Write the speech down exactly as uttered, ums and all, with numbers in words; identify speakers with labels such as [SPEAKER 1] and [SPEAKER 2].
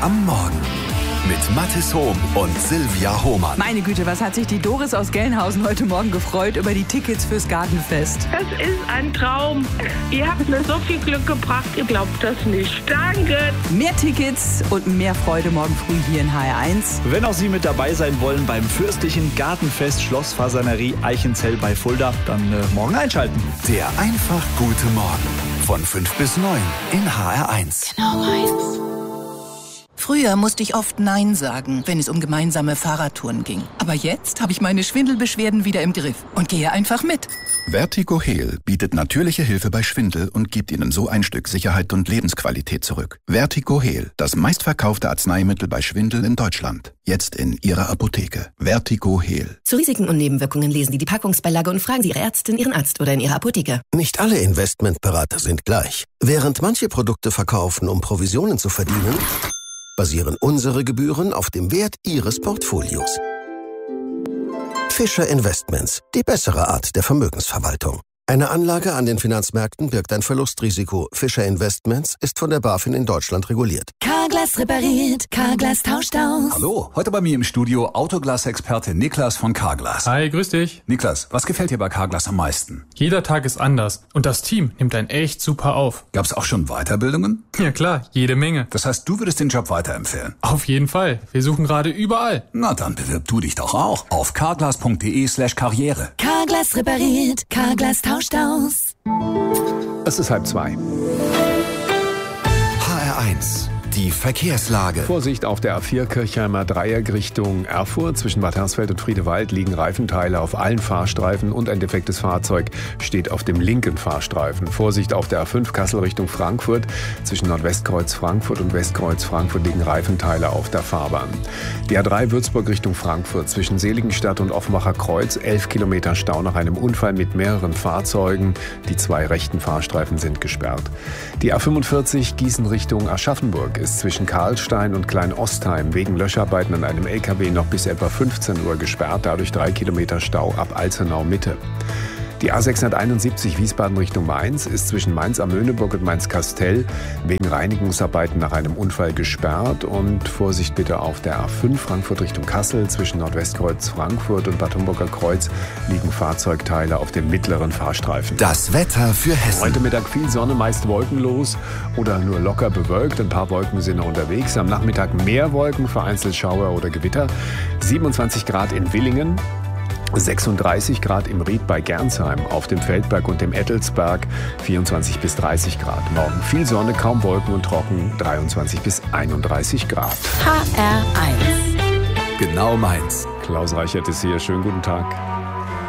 [SPEAKER 1] am Morgen. Mit Mathis Hohm und Silvia Hohmann.
[SPEAKER 2] Meine Güte, was hat sich die Doris aus Gelnhausen heute Morgen gefreut über die Tickets fürs Gartenfest.
[SPEAKER 3] Das ist ein Traum. Ihr habt mir so viel Glück gebracht, ihr glaubt das nicht. Danke.
[SPEAKER 2] Mehr Tickets und mehr Freude morgen früh hier in H R eins.
[SPEAKER 4] Wenn auch Sie mit dabei sein wollen beim fürstlichen Gartenfest Schlossfasanerie Eichenzell bei Fulda, dann äh, morgen einschalten.
[SPEAKER 1] Der einfach gute Morgen. Von fünf bis neun in H R eins.
[SPEAKER 2] Genau meins.
[SPEAKER 5] Früher musste ich oft Nein sagen, wenn es um gemeinsame Fahrradtouren ging. Aber jetzt habe ich meine Schwindelbeschwerden wieder im Griff und gehe einfach mit.
[SPEAKER 6] Vertigo Heal bietet natürliche Hilfe bei Schwindel und gibt Ihnen so ein Stück Sicherheit und Lebensqualität zurück. Vertigo Heal, das meistverkaufte Arzneimittel bei Schwindel in Deutschland. Jetzt in Ihrer Apotheke. Vertigo Heal.
[SPEAKER 7] Zu Risiken und Nebenwirkungen lesen Sie die Packungsbeilage und fragen Sie Ihre Ärztin, Ihren Arzt oder in Ihrer Apotheke.
[SPEAKER 8] Nicht alle Investmentberater sind gleich. Während manche Produkte verkaufen, um Provisionen zu verdienen, basieren unsere Gebühren auf dem Wert Ihres Portfolios. Fischer Investments, die bessere Art der Vermögensverwaltung. Eine Anlage an den Finanzmärkten birgt ein Verlustrisiko. Fischer Investments ist von der BaFin in Deutschland reguliert.
[SPEAKER 7] Carglass repariert, Carglass tauscht aus.
[SPEAKER 1] Hallo, heute bei mir im Studio Autoglas-Experte Niklas von Carglass.
[SPEAKER 9] Hi, grüß dich.
[SPEAKER 1] Niklas, was gefällt dir bei Carglass am meisten?
[SPEAKER 9] Jeder Tag ist anders und das Team nimmt einen echt super auf.
[SPEAKER 1] Gab's auch schon Weiterbildungen?
[SPEAKER 9] Ja klar, jede Menge.
[SPEAKER 1] Das heißt, du würdest den Job weiterempfehlen?
[SPEAKER 9] Auf jeden Fall. Wir suchen gerade überall.
[SPEAKER 1] Na, dann bewirb du dich doch auch auf carglass.de slash karriere.
[SPEAKER 7] Carglass repariert, Carglass tauscht aus.
[SPEAKER 10] Es ist halb zwei.
[SPEAKER 1] H R eins. Die Verkehrslage.
[SPEAKER 10] Vorsicht auf der A vier Kirchheimer Dreieck Richtung Erfurt. Zwischen Bad Hersfeld und Friedewald liegen Reifenteile auf allen Fahrstreifen und ein defektes Fahrzeug steht auf dem linken Fahrstreifen. Vorsicht auf der A fünf Kassel Richtung Frankfurt. Zwischen Nordwestkreuz Frankfurt und Westkreuz Frankfurt liegen Reifenteile auf der Fahrbahn. Die A drei Würzburg Richtung Frankfurt. Zwischen Seligenstadt und Offenbacher Kreuz elf Kilometer Stau nach einem Unfall mit mehreren Fahrzeugen. Die zwei rechten Fahrstreifen sind gesperrt. Die A fünfundvierzig Gießen Richtung Aschaffenburg ist zwischen Karlstein und Klein-Ostheim wegen Löscharbeiten an einem L K W noch bis etwa fünfzehn Uhr gesperrt, dadurch drei Kilometer Stau ab Alzenau Mitte. Die A sechshunderteinundsiebzig Wiesbaden Richtung Mainz ist zwischen Mainz am Möhneburg und Mainz-Kastel wegen Reinigungsarbeiten nach einem Unfall gesperrt. Und Vorsicht bitte auf der A fünf Frankfurt Richtung Kassel. Zwischen Nordwestkreuz Frankfurt und Bad Homburger Kreuz liegen Fahrzeugteile auf dem mittleren Fahrstreifen.
[SPEAKER 1] Das Wetter für Hessen.
[SPEAKER 10] Heute Mittag viel Sonne, meist wolkenlos oder nur locker bewölkt. Ein paar Wolken sind noch unterwegs. Am Nachmittag mehr Wolken, vereinzelt Schauer oder Gewitter. siebenundzwanzig Grad in Willingen. sechsunddreißig Grad im Ried bei Gernsheim, auf dem Feldberg und dem Ettelsberg vierundzwanzig bis dreißig Grad. Morgen viel Sonne, kaum Wolken und trocken, dreiundzwanzig bis einunddreißig Grad.
[SPEAKER 7] H R eins.
[SPEAKER 1] Genau meins.
[SPEAKER 10] Klaus Reichert ist hier, schönen guten Tag.